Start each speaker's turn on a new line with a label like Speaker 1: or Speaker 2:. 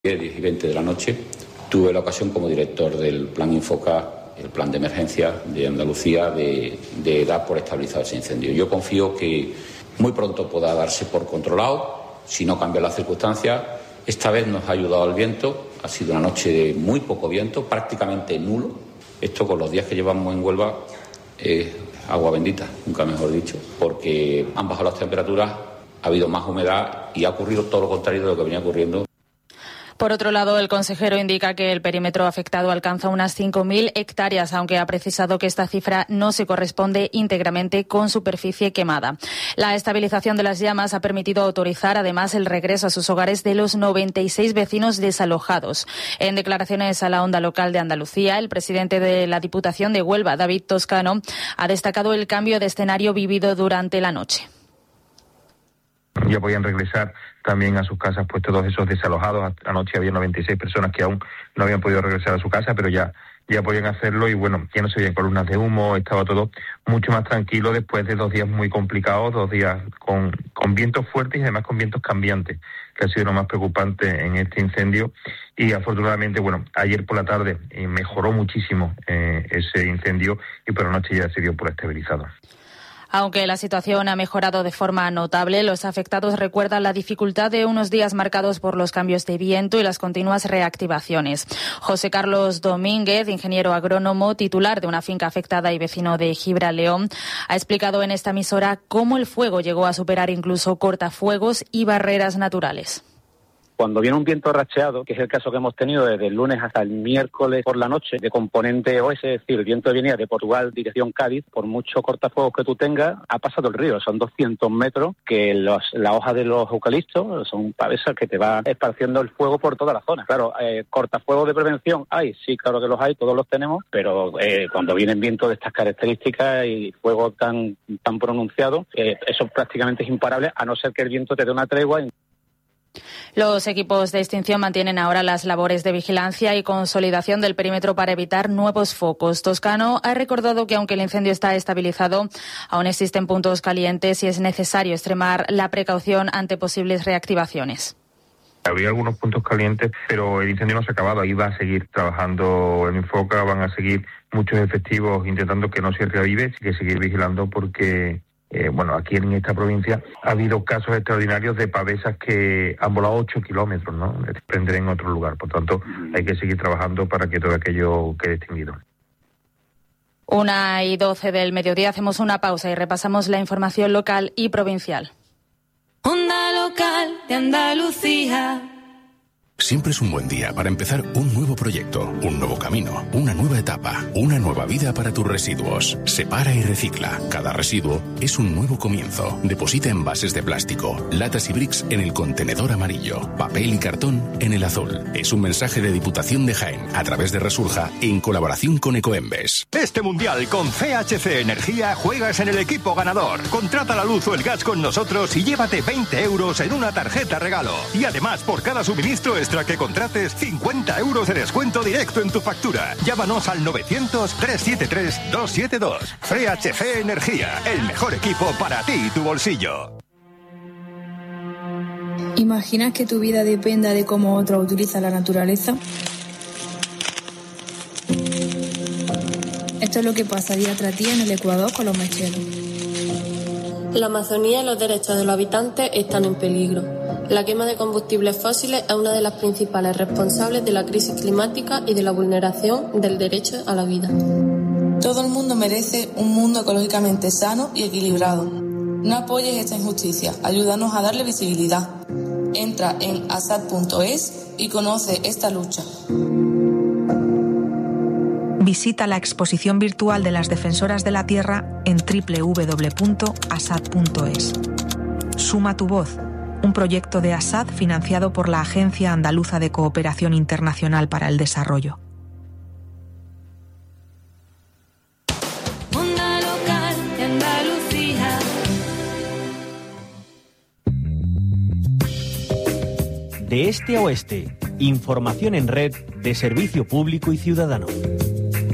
Speaker 1: 10 y 20 de la noche, tuve la ocasión como director del Plan Infoca, el plan de emergencia de Andalucía, de dar por estabilizado ese incendio. Yo confío que muy pronto pueda darse por controlado, si no cambian las circunstancias. Esta vez nos ha ayudado el viento, ha sido una noche de muy poco viento, prácticamente nulo. Esto con los días que llevamos en Huelva es agua bendita, nunca mejor dicho, porque han bajado las temperaturas, ha habido más humedad y ha ocurrido todo lo contrario de lo que venía ocurriendo.
Speaker 2: Por otro lado, el consejero indica que el perímetro afectado alcanza unas 5.000 hectáreas, aunque ha precisado que esta cifra no se corresponde íntegramente con superficie quemada. La estabilización de las llamas ha permitido autorizar además el regreso a sus hogares de los 96 vecinos desalojados. En declaraciones a la Onda Local de Andalucía, el presidente de la Diputación de Huelva, David Toscano, ha destacado el cambio de escenario vivido durante la noche.
Speaker 3: Ya podían regresar también a sus casas pues todos esos desalojados. Anoche había 96 personas que aún no habían podido regresar a su casa, pero ya podían hacerlo y bueno, ya no se veían columnas de humo, estaba todo mucho más tranquilo después de 2 días muy complicados, 2 días con vientos fuertes y además con vientos cambiantes, que ha sido lo más preocupante en este incendio. Y afortunadamente, bueno, ayer por la tarde mejoró muchísimo ese incendio y por la noche ya se dio por estabilizado.
Speaker 2: Aunque la situación ha mejorado de forma notable, los afectados recuerdan la dificultad de unos días marcados por los cambios de viento y las continuas reactivaciones. José Carlos Domínguez, ingeniero agrónomo, titular de una finca afectada y vecino de Gibraleón, ha explicado en esta emisora cómo el fuego llegó a superar incluso cortafuegos y barreras naturales.
Speaker 4: Cuando viene un viento racheado, que es el caso que hemos tenido desde el lunes hasta el miércoles por la noche, de componente oeste, es decir, el viento venía de Portugal, dirección Cádiz, por mucho cortafuegos que tú tengas, ha pasado el río. Son 200 metros que la hoja de los eucaliptos son pavesas que te va esparciendo el fuego por toda la zona. Claro, cortafuegos de prevención hay, sí, claro que los hay, todos los tenemos, pero cuando vienen vientos de estas características y fuego tan pronunciado, eso prácticamente es imparable, a no ser que el viento te dé una tregua.
Speaker 2: Los equipos de extinción mantienen ahora las labores de vigilancia y consolidación del perímetro para evitar nuevos focos. Toscano ha recordado que aunque el incendio está estabilizado, aún existen puntos calientes y es necesario extremar la precaución ante posibles reactivaciones.
Speaker 3: Habría algunos puntos calientes, pero el incendio no se ha acabado. Ahí va a seguir trabajando el Infoca, van a seguir muchos efectivos intentando que no se reavive, hay que seguir vigilando porque... aquí en esta provincia ha habido casos extraordinarios de pavesas que han volado 8 kilómetros, ¿no? Prender en otro lugar. Por tanto, hay que seguir trabajando para que todo aquello quede extinguido.
Speaker 2: 1:12 del mediodía, hacemos una pausa y repasamos la información local y provincial.
Speaker 5: Onda Local de Andalucía.
Speaker 6: Siempre es un buen día para empezar un nuevo proyecto, un nuevo camino, una nueva etapa, una nueva vida para tus residuos. Separa y recicla. Cada residuo es un nuevo comienzo. Deposita envases de plástico, latas y bricks en el contenedor amarillo, papel y cartón en el azul. Es un mensaje de Diputación de Jaén a través de Resurja en colaboración con Ecoembes.
Speaker 7: Este mundial con CHC Energía juegas en el equipo ganador. Contrata la luz o el gas con nosotros y llévate 20 euros en una tarjeta regalo. Y además, por cada suministro extra que contrates, 50 euros de descuento directo en tu factura. Llámanos al 900-373-272. CHC Energía, el mejor equipo para ti y tu bolsillo.
Speaker 8: ¿Imaginas que tu vida dependa de cómo otro utiliza la naturaleza? Esto es lo que pasa día tras día en el Ecuador con los mecheros.
Speaker 9: La Amazonía y los derechos de los habitantes están en peligro. La quema de combustibles fósiles es una de las principales responsables de la crisis climática y de la vulneración del derecho a la vida.
Speaker 8: Todo el mundo merece un mundo ecológicamente sano y equilibrado. No apoyes esta injusticia, ayúdanos a darle visibilidad. Entra en asad.es y conoce esta lucha.
Speaker 10: Visita la exposición virtual de las defensoras de la tierra en www.asad.es. Suma tu voz, un proyecto de ASAD financiado por la Agencia Andaluza de Cooperación Internacional para el Desarrollo.
Speaker 5: Onda Local de Andalucía.
Speaker 11: De este a oeste, información en red de servicio público y ciudadano.